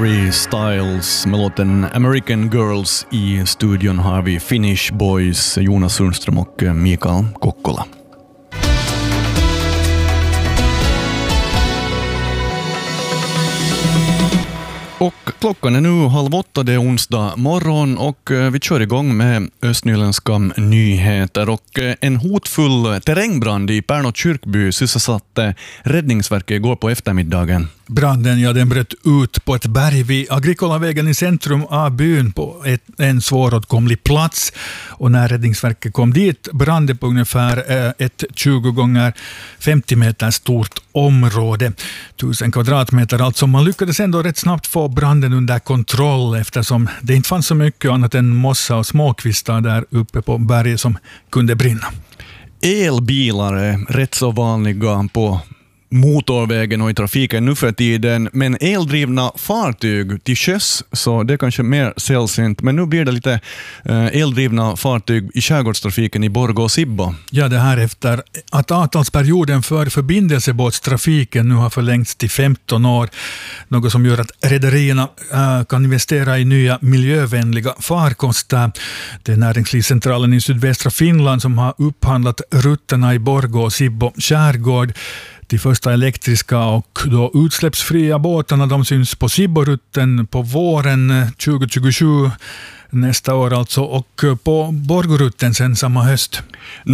Harry Styles med låten American Girls. I studion har vi Finnish Boys, Jonas Sundström och Mikael Kokkola. Och klockan är nu 7:30, det är onsdag morgon och vi kör igång med östnyländska nyheter. Och en hotfull terrängbrand i Pärnå kyrkby sysselsatte Räddningsverket igår på eftermiddagen. Branden, den bröt ut på ett berg vid Agricolavägen i centrum av byn på en svåråtkomlig plats. Och när Räddningsverket kom dit brann det på ungefär ett 20 gånger 50 meter stort område. 1000 kvadratmeter alltså. Man lyckades ändå rätt snabbt få branden under kontroll eftersom det inte fanns så mycket annat än mossa och småkvistar där uppe på berget som kunde brinna. Elbilar är rätt så vanliga på motorvägen och i trafiken nu för tiden, men eldrivna fartyg till sjöss, så det är kanske mer sällsynt, men nu blir det lite eldrivna fartyg i skärgårdstrafiken i Borgå och Sibbo. Ja, det här efter att avtalsperioden för förbindelsebåtstrafiken nu har förlängts till 15 år, något som gör att rederierna kan investera i nya miljövänliga farkoster. Det är Näringslivscentralen i sydvästra Finland som har upphandlat rutterna i Borgå och Sibbo skärgård. De första elektriska och då utsläppsfria båtarna, de syns på Sibborutten på våren 2027 nästa år alltså, och på Borgorutten sen samma höst.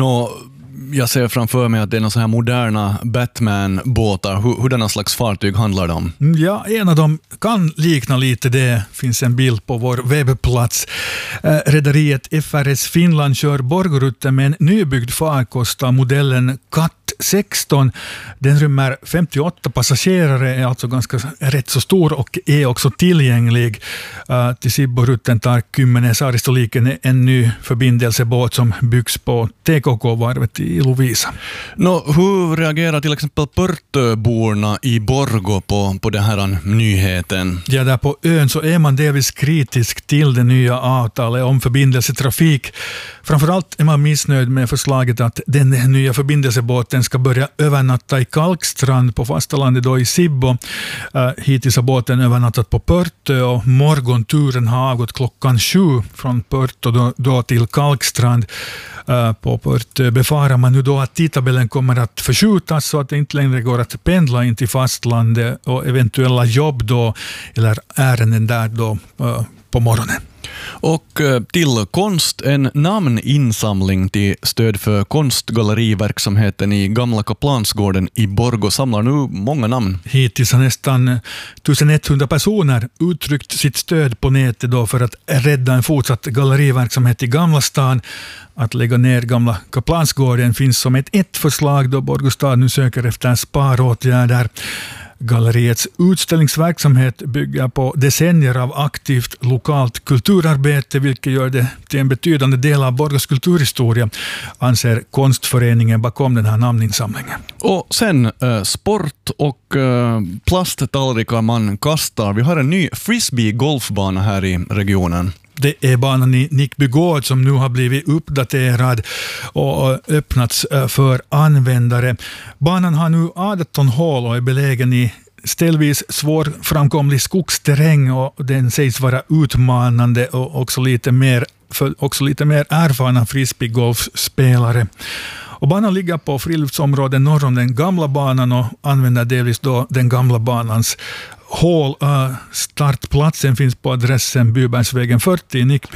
Jag ser framför mig att det är några så här moderna Batman-båtar. Hurdana slags fartyg handlar det om? Ja, en av dem kan likna lite det. Finns en bild på vår webbplats. Rederiet FRS Finland kör Borgorutten med en nybyggd farkost av modellen Cat 16. Den rymmer 58 passagerare, är alltså rätt så stor och är också tillgänglig. Till Sibborutten tar Kymmene-Saaristoliken en ny förbindelsebåt som byggs på TKK-varvet i Lovisa. Hur reagerar till exempel Pörtöborna i Borgå på den här nyheten? Ja, där på ön så är man delvis kritisk till det nya avtalet om förbindelsetrafik. Framförallt är man missnöjd med förslaget att den nya förbindelsebåten ska börja övernatta i Kalkstrand på fastalandet då i Sibbo. Hittills har båten övernattat på Pörtö och morgonturen har avgått klockan 7 från Pörtö då till Kalkstrand. På Pörtö befarar man nu då att tidtabellen kommer att förskjutas så att det inte längre går att pendla in till fastlandet och eventuella jobb då eller ärenden där då på morgonen. Och till konst, en namninsamling till stöd för konstgalleriverksamheten i Gamla Kaplansgården i Borgå samlar nu många namn. Hittills har nästan 1100 personer uttryckt sitt stöd på nätet då för att rädda en fortsatt galleriverksamhet i Gamla stan. Att lägga ner Gamla Kaplansgården finns som ett förslag då Borgå stad nu söker efter sparåtgärder. Galleriets utställningsverksamhet bygger på decennier av aktivt lokalt kulturarbete, vilket gör det till en betydande del av Borgås kulturhistoria, anser konstföreningen bakom den här namninsamlingen. Och sen sport och plasttallrikar man kastar. Vi har en ny frisbee-golfbana här i regionen. Det är banan i Nickbygård som nu har blivit uppdaterad och öppnats för användare. Banan har nu 18 hål och är belägen i ställvis svårframkomlig skogsterräng och den sägs vara utmanande och också lite mer erfarna frisbeegolfspelare. Och banan ligger på friluftsområden norr om den gamla banan och använder delvis då den gamla banans hål. Startplatsen finns på adressen Bybergsvägen 40 i Nickby.